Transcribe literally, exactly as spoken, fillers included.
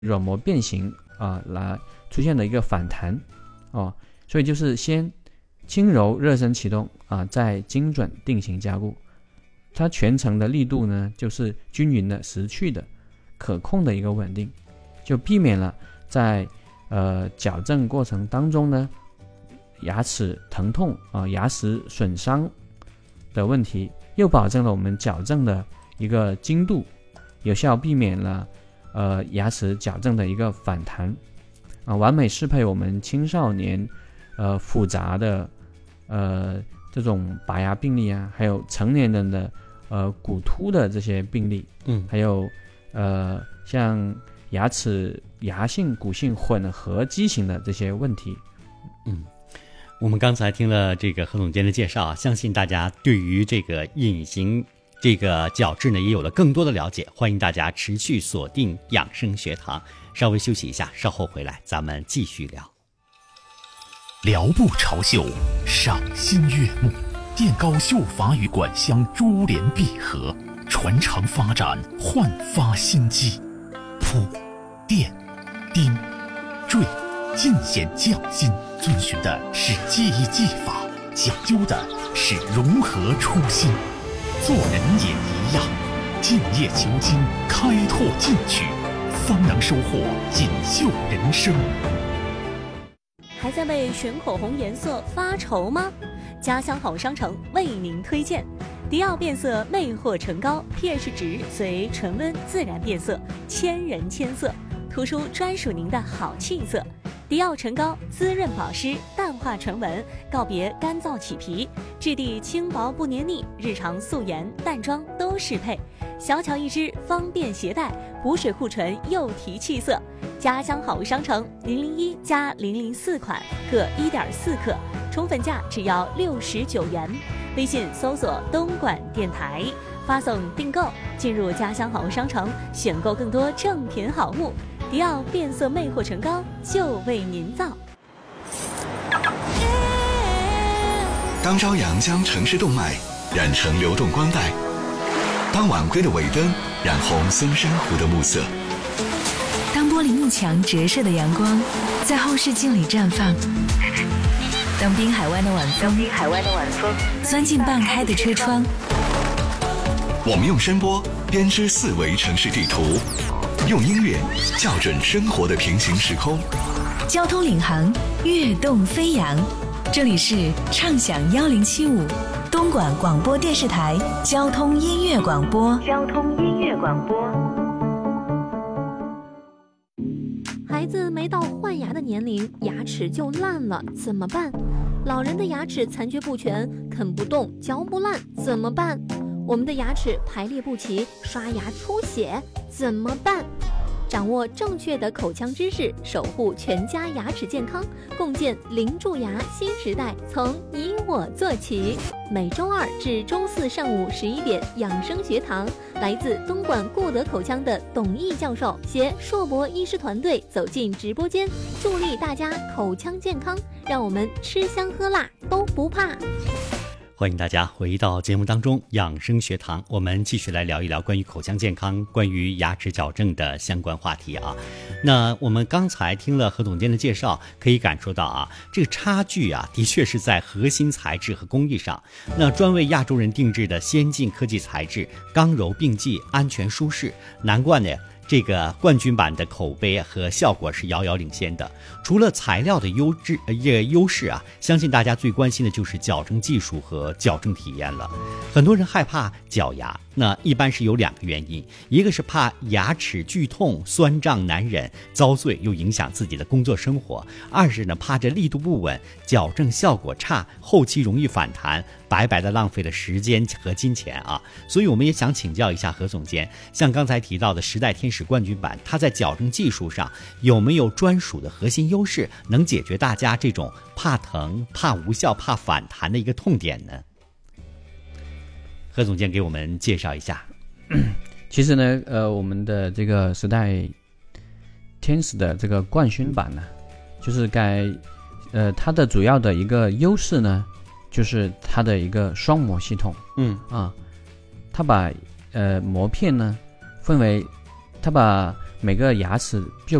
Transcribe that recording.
软膜变形啊，来出现了一个反弹哦，所以就是先轻柔热身启动啊，再精准定型加固。它全程的力度呢，就是均匀的、识趣的、可控的一个稳定，就避免了在呃矫正过程当中呢，牙齿疼痛啊、牙齿损伤的问题，又保证了我们矫正的一个精度，有效避免了呃牙齿矫正的一个反弹啊，完美适配我们青少年呃复杂的呃这种拔牙病例啊，还有成年人的呃骨突的这些病例， 嗯， 还有呃像牙齿牙性骨性混合畸形的这些问题。 嗯，我们刚才听了这个何总监的介绍，相信大家对于这个隐形这个矫治呢也有了更多的了解。欢迎大家持续锁定养生学堂，稍微休息一下，稍后回来咱们继续聊。 辽步朝秀，赏心悦目，垫高秀发与管乡珠联璧合，传承发展，焕发新机。铺、垫、钉、缀，尽显匠心，遵循的是技艺技法，讲究的是融合初心。做人也一样，敬业求精，开拓进取，方能收获锦绣人生。 还在为选口红颜色发愁吗？家乡好商城为您推荐迪奥变色魅惑唇膏 pH 值随唇温自然变色，千人千色，涂出专属您的好气色。迪奥唇膏滋润保湿，淡化唇纹，告别干燥起皮，质地轻薄不黏腻，日常素颜淡妆都适配。小巧一支，方便携带，补水护唇又提气色。家乡好物商城零零一加零零四款各 一点四克，冲粉价只要六十九元。微信搜索东莞电台，发送订购，进入家乡好物商城，选购更多正品好物。迪奥变色魅惑唇膏就为您造。 当朝阳将城市动脉染成流动光带，当晚归的尾灯染红松山湖的暮色， 当玻璃幕墙折射的阳光在后视镜里绽放，当滨海湾的晚风滨海湾的晚风钻进半开的车窗， 我们用声波编织四维城市地图，用音乐校准生活的平行时空。 交通领航，跃动飞扬。这里是畅享一零七五东莞广播电视台交通音乐广播。交通音乐广播。 孩子没到换牙的年龄，牙齿就烂了，怎么办？老人的牙齿残缺不全，啃不动，嚼不烂，怎么办？我们的牙齿排列不齐，刷牙出血，怎么办？掌握正确的口腔知识，守护全家牙齿健康，共建零蛀牙新时代，从你我做起。每周二至周四上午十一点，养生学堂，来自东莞顾德口腔的董毅教授携硕博医师团队走进直播间，助力大家口腔健康，让我们吃香喝辣都不怕。 欢迎大家回到节目当中，养生学堂，我们继续来聊一聊关于口腔健康、关于牙齿矫正的相关话题啊。那我们刚才听了何总监的介绍，可以感受到啊，这个差距啊，的确是在核心材质和工艺上。那专为亚洲人定制的先进科技材质，刚柔并济，安全舒适，难怪呢。这个冠军版的口碑和效果是遥遥领先的。除了材料的优质呃优势啊，相信大家最关心的就是矫正技术和矫正体验了。很多人害怕矫牙，那一般是有两个原因，一个是怕牙齿剧痛、酸胀难忍、遭罪又影响自己的工作生活；二是呢怕这力度不稳，矫正效果差，后期容易反弹，白白的浪费了时间和金钱啊。所以我们也想请教一下何总监，像刚才提到的时代天使冠军版，它在矫正技术上有没有专属的核心优势，能解决大家这种怕疼、怕无效、怕反弹的一个痛点呢？何总监给我们介绍一下。 其实呢，呃，我们的这个时代天使的这个冠军版呢，就是该，呃，它的主要的一个优势呢，就是它的一个双膜系统。 嗯啊，它把呃膜片呢分为，它把每个牙齿就